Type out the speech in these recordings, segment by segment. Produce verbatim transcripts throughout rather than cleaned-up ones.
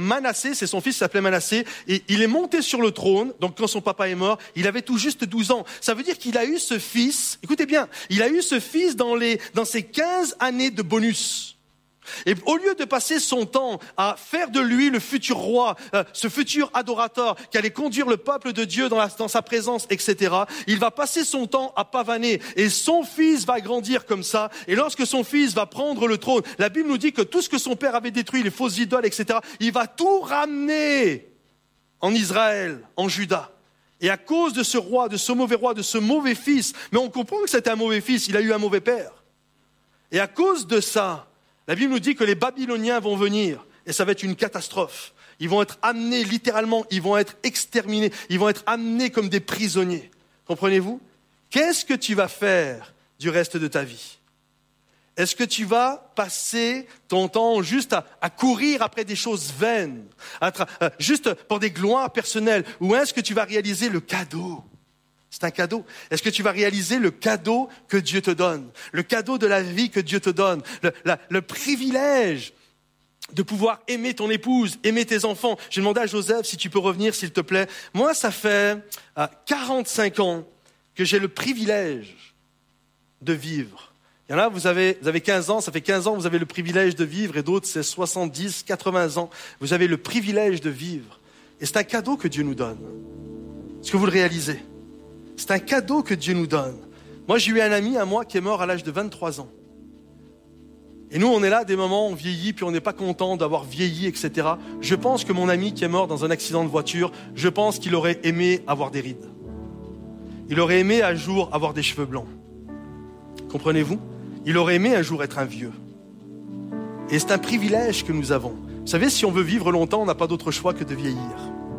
Manassé, c'est son fils qui s'appelait Manassé, et il est monté sur le trône, donc quand son papa est mort, il avait tout juste douze ans. Ça veut dire qu'il a eu ce fils, écoutez bien, il a eu ce fils dans les, dans ses quinze années de bonus. Et au lieu de passer son temps à faire de lui le futur roi, euh, ce futur adorateur qui allait conduire le peuple de Dieu dans, la, dans sa présence, et cetera, il va passer son temps à pavaner. Et son fils va grandir comme ça. Et lorsque son fils va prendre le trône, la Bible nous dit que tout ce que son père avait détruit, les fausses idoles, et cetera, il va tout ramener en Israël, en Juda. Et à cause de ce roi, de ce mauvais roi, de ce mauvais fils, mais on comprend que c'était un mauvais fils, il a eu un mauvais père. Et à cause de ça, la Bible nous dit que les Babyloniens vont venir et ça va être une catastrophe. Ils vont être amenés littéralement, ils vont être exterminés, ils vont être amenés comme des prisonniers. Comprenez-vous? Qu'est-ce que tu vas faire du reste de ta vie? Est-ce que tu vas passer ton temps juste à, à courir après des choses vaines, à tra- euh, juste pour des gloires personnelles, ou est-ce que tu vas réaliser le cadeau? C'est un cadeau. Est-ce que tu vas réaliser le cadeau que Dieu te donne? Le cadeau de la vie que Dieu te donne. Le, la, le privilège de pouvoir aimer ton épouse, aimer tes enfants. J'ai demandé à Joseph si tu peux revenir, s'il te plaît. Moi, ça fait euh, quarante-cinq ans que j'ai le privilège de vivre. Il y en a, vous avez, vous avez quinze ans, ça fait quinze ans que vous avez le privilège de vivre, et d'autres, c'est soixante-dix, quatre-vingts ans. Vous avez le privilège de vivre. Et c'est un cadeau que Dieu nous donne. Est-ce que vous le réalisez? C'est un cadeau que Dieu nous donne. Moi, j'ai eu un ami à moi qui est mort à l'âge de vingt-trois ans. Et nous, on est là, à des moments, on vieillit, puis on n'est pas content d'avoir vieilli, et cetera. Je pense que mon ami qui est mort dans un accident de voiture, je pense qu'il aurait aimé avoir des rides. Il aurait aimé un jour avoir des cheveux blancs. Comprenez-vous? Il aurait aimé un jour être un vieux. Et c'est un privilège que nous avons. Vous savez, si on veut vivre longtemps, on n'a pas d'autre choix que de vieillir.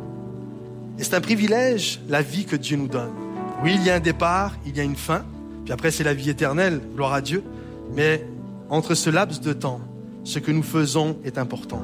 Et c'est un privilège, la vie que Dieu nous donne. Oui, il y a un départ, il y a une fin, puis après c'est la vie éternelle, gloire à Dieu. Mais entre ce laps de temps, ce que nous faisons est important.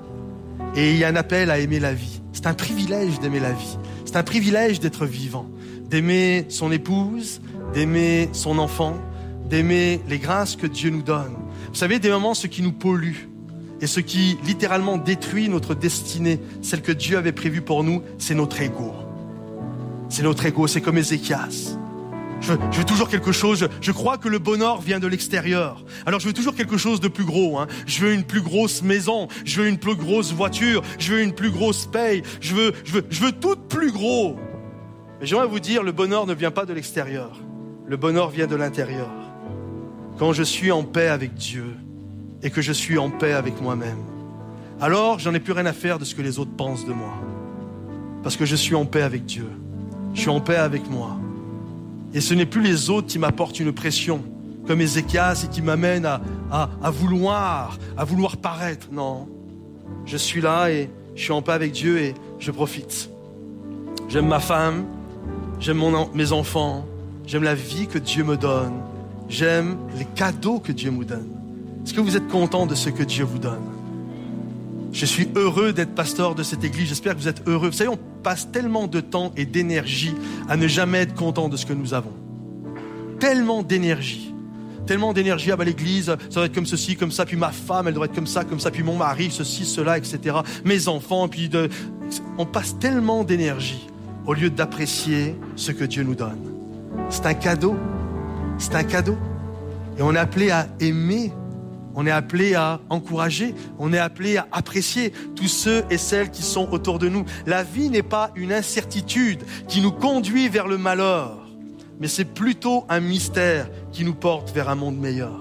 Et il y a un appel à aimer la vie. C'est un privilège d'aimer la vie. C'est un privilège d'être vivant, d'aimer son épouse, d'aimer son enfant, d'aimer les grâces que Dieu nous donne. Vous savez, des moments, ce qui nous pollue et ce qui littéralement détruit notre destinée, celle que Dieu avait prévue pour nous, c'est notre ego. C'est notre ego, c'est comme Ézéchias. Je veux, je veux toujours quelque chose, je, je crois que le bonheur vient de l'extérieur. Alors je veux toujours quelque chose de plus gros. Hein. Je veux une plus grosse maison, je veux une plus grosse voiture, je veux une plus grosse paye, je veux, je veux, je veux tout plus gros. Mais j'aimerais vous dire, le bonheur ne vient pas de l'extérieur. Le bonheur vient de l'intérieur. Quand je suis en paix avec Dieu et que je suis en paix avec moi-même, alors j'en ai plus rien à faire de ce que les autres pensent de moi. Parce que je suis en paix avec Dieu. Je suis en paix avec moi. Et ce n'est plus les autres qui m'apportent une pression, comme Ézéchias, et qui m'amènent à, à, à vouloir, à vouloir paraître. Non, je suis là et je suis en paix avec Dieu et je profite. J'aime ma femme, j'aime mon, mes enfants, j'aime la vie que Dieu me donne, j'aime les cadeaux que Dieu me donne. Est-ce que vous êtes content de ce que Dieu vous donne? Je suis heureux d'être pasteur de cette église. J'espère que vous êtes heureux. Vous savez, on passe tellement de temps et d'énergie à ne jamais être content de ce que nous avons. Tellement d'énergie. Tellement d'énergie. Ah ben l'église, ça doit être comme ceci, comme ça. Puis ma femme, elle doit être comme ça, comme ça. Puis mon mari, ceci, cela, et cetera. Mes enfants, puis de... On passe tellement d'énergie au lieu d'apprécier ce que Dieu nous donne. C'est un cadeau. C'est un cadeau. Et on est appelé à aimer. On est appelé à encourager, on est appelé à apprécier tous ceux et celles qui sont autour de nous. La vie n'est pas une incertitude qui nous conduit vers le malheur, mais c'est plutôt un mystère qui nous porte vers un monde meilleur.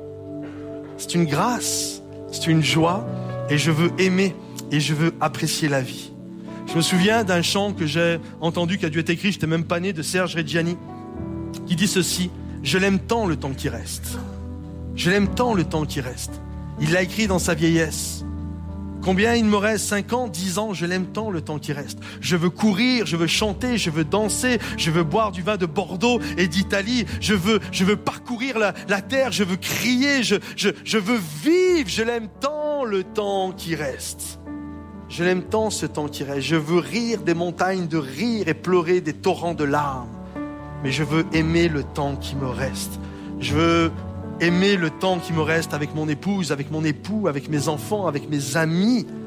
C'est une grâce, c'est une joie, et je veux aimer et je veux apprécier la vie. Je me souviens d'un chant que j'ai entendu, qui a dû être écrit, je n'étais même pas né, de Serge Reggiani, qui dit ceci: « Je l'aime tant le temps qui reste. Je l'aime tant le temps qui reste. » Il l'a écrit dans sa vieillesse. Combien il me reste? cinq ans, dix ans, je l'aime tant le temps qui reste. Je veux courir, je veux chanter, je veux danser, je veux boire du vin de Bordeaux et d'Italie. Je veux, je veux parcourir la, la terre, je veux crier, je, je, je veux vivre. Je l'aime tant le temps qui reste. Je l'aime tant ce temps qui reste. Je veux rire des montagnes de rire et pleurer des torrents de larmes. Mais je veux aimer le temps qui me reste. Je veux aimer le temps qui me reste avec mon épouse, avec mon époux, avec mes enfants, avec mes amis.